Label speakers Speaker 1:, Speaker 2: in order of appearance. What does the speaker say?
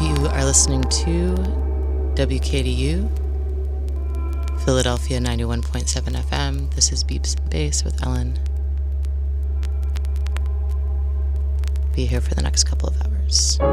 Speaker 1: You are listening to WKDU, Philadelphia 91.7 FM. This is Beeps and Bass with Ellen. Be here for the next couple of hours.